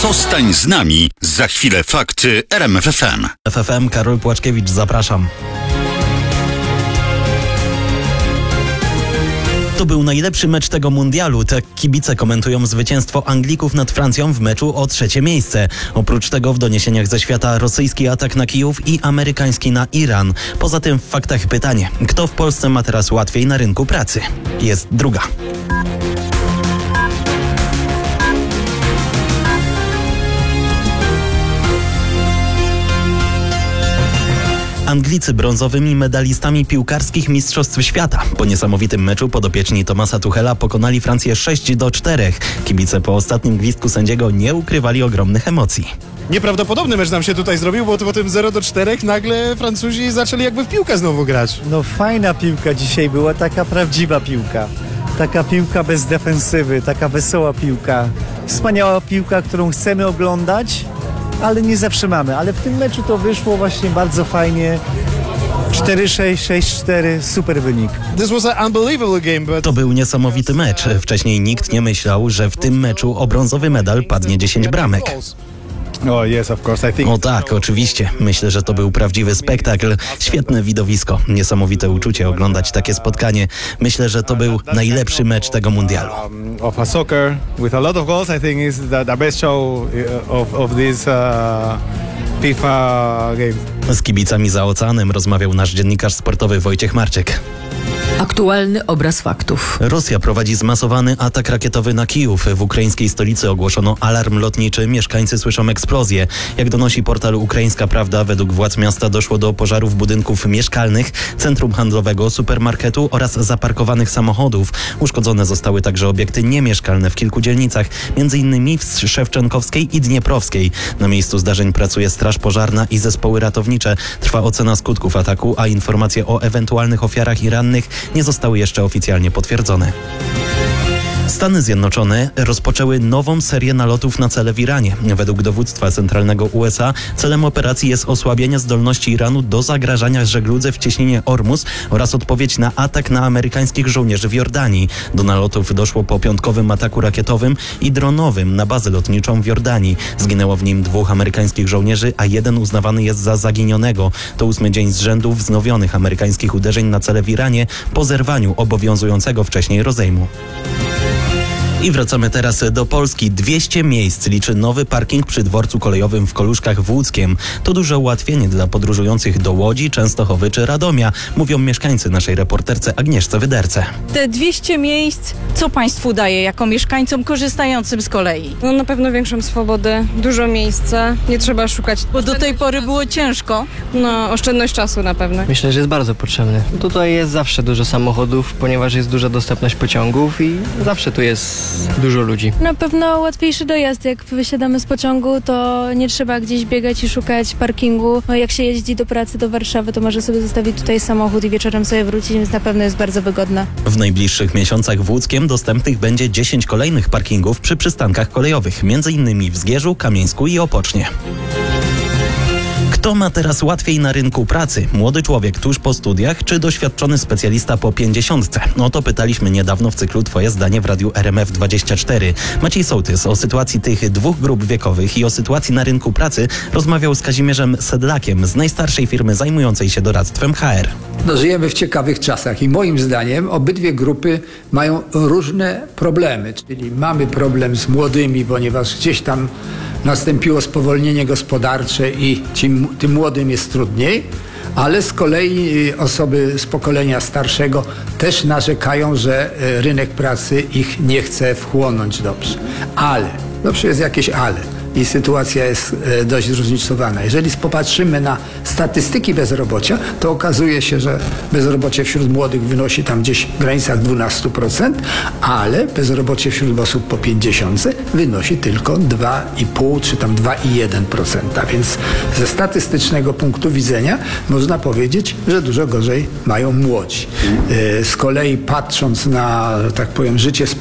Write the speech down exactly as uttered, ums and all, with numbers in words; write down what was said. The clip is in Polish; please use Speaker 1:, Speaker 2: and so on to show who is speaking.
Speaker 1: Zostań z nami. Za chwilę fakty R M F F M.
Speaker 2: F F M, Karol Płaczkiewicz, zapraszam. To był najlepszy mecz tego mundialu. Tak kibice komentują zwycięstwo Anglików nad Francją w meczu o trzecie miejsce. Oprócz tego w doniesieniach ze świata rosyjski atak na Kijów i amerykański na Iran. Poza tym w faktach pytanie, kto w Polsce ma teraz łatwiej na rynku pracy? Jest druga. Anglicy brązowymi medalistami piłkarskich Mistrzostw Świata. Po niesamowitym meczu podopieczni Thomasa Tuchela pokonali Francję sześć do czterech. Kibice po ostatnim gwizdku sędziego nie ukrywali ogromnych emocji.
Speaker 3: Nieprawdopodobny mecz nam się tutaj zrobił, bo po tym zero do czterech nagle Francuzi zaczęli jakby w piłkę znowu grać.
Speaker 4: No fajna piłka dzisiaj była, taka prawdziwa piłka. Taka piłka bez defensywy, taka wesoła piłka. Wspaniała piłka, którą chcemy oglądać, ale nie zawsze mamy. Ale w tym meczu to wyszło właśnie bardzo fajnie. cztery sześć, sześć cztery, super wynik.
Speaker 3: This was an unbelievable game, but...
Speaker 2: To był niesamowity mecz. Wcześniej nikt nie myślał, że w tym meczu o brązowy medal padnie dziesięć bramek.
Speaker 3: Oh, yes, of course. I think...
Speaker 2: O tak, oczywiście. Myślę, że to był prawdziwy spektakl. Świetne widowisko. Niesamowite uczucie oglądać takie spotkanie. Myślę, że to był najlepszy mecz tego mundialu.
Speaker 5: Um, of a soccer with a lot of goals, I think is the, the best show of, of this uh, FIFA game.
Speaker 2: Z kibicami za oceanem rozmawiał nasz dziennikarz sportowy Wojciech Marczyk.
Speaker 6: Aktualny obraz faktów.
Speaker 2: Rosja prowadzi zmasowany atak rakietowy na Kijów. W ukraińskiej stolicy ogłoszono alarm lotniczy. Mieszkańcy słyszą eksplozję. Jak donosi portal Ukraińska Prawda, według władz miasta doszło do pożarów budynków mieszkalnych, centrum handlowego, supermarketu oraz zaparkowanych samochodów. Uszkodzone zostały także obiekty niemieszkalne w kilku dzielnicach, między innymi w Szewczenkowskiej i Dnieprowskiej. Na miejscu zdarzeń pracuje straż pożarna i zespoły ratownicze. Trwa ocena skutków ataku, a informacje o ewentualnych ofiarach i rannych nie zostały jeszcze oficjalnie potwierdzone. Stany Zjednoczone rozpoczęły nową serię nalotów na cele w Iranie. Według dowództwa centralnego U S A celem operacji jest osłabienie zdolności Iranu do zagrażania żegludze w cieśninie Ormus oraz odpowiedź na atak na amerykańskich żołnierzy w Jordanii. Do nalotów doszło po piątkowym ataku rakietowym i dronowym na bazę lotniczą w Jordanii. Zginęło w nim dwóch amerykańskich żołnierzy, a jeden uznawany jest za zaginionego. To ósmy dzień z rzędu wznowionych amerykańskich uderzeń na cele w Iranie po zerwaniu obowiązującego wcześniej rozejmu. I wracamy teraz do Polski. dwieście miejsc liczy nowy parking przy dworcu kolejowym w Koluszkach w Łódzkiem. To duże ułatwienie dla podróżujących do Łodzi, Częstochowy czy Radomia, mówią mieszkańcy naszej reporterce Agnieszce Wyderce.
Speaker 7: Te dwieście miejsc, co państwu daje jako mieszkańcom korzystającym z kolei?
Speaker 8: No na pewno większą swobodę, dużo miejsca, nie trzeba szukać.
Speaker 7: Bo do tej pory było ciężko.
Speaker 8: No, oszczędność czasu na pewno.
Speaker 9: Myślę, że jest bardzo potrzebny. Tutaj jest zawsze dużo samochodów, ponieważ jest duża dostępność pociągów i zawsze tu jest dużo ludzi.
Speaker 10: Na pewno łatwiejszy dojazd. Jak wysiadamy z pociągu, to nie trzeba gdzieś biegać i szukać parkingu. No, jak się jeździ do pracy do Warszawy, to może sobie zostawić tutaj samochód i wieczorem sobie wrócić, więc na pewno jest bardzo wygodna.
Speaker 2: W najbliższych miesiącach w Łódzkiem dostępnych będzie dziesięć kolejnych parkingów przy przystankach kolejowych, między innymi w Zgierzu, Kamieńsku i Opocznie. Kto ma teraz łatwiej na rynku pracy? Młody człowiek tuż po studiach, czy doświadczony specjalista po pięćdziesiątce? O to pytaliśmy niedawno w cyklu Twoje zdanie w Radiu R M F dwadzieścia cztery. Maciej Sołtys o sytuacji tych dwóch grup wiekowych i o sytuacji na rynku pracy rozmawiał z Kazimierzem Sedlakiem z najstarszej firmy zajmującej się doradztwem H R.
Speaker 11: No, żyjemy w ciekawych czasach i moim zdaniem obydwie grupy mają różne problemy. Czyli mamy problem z młodymi, ponieważ gdzieś tam nastąpiło spowolnienie gospodarcze i ci, tym młodym jest trudniej, ale z kolei osoby z pokolenia starszego też narzekają, że rynek pracy ich nie chce wchłonąć dobrze. Ale, dobrze jest jakieś ale. I sytuacja jest dość zróżnicowana. Jeżeli popatrzymy na statystyki bezrobocia, to okazuje się, że bezrobocie wśród młodych wynosi tam gdzieś w granicach dwanaście procent, ale bezrobocie wśród osób po pięćdziesiątce wynosi tylko dwa i pół czy tam dwa i jeden procent. Więc ze statystycznego punktu widzenia można powiedzieć, że dużo gorzej mają młodzi. Z kolei patrząc na, tak powiem, życie społeczne,